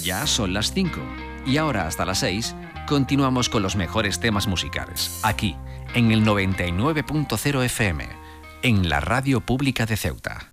Ya son las 5 y ahora hasta las 6 continuamos con los mejores temas musicales, aquí, en el 99.0 FM, en la Radio Pública de Ceuta.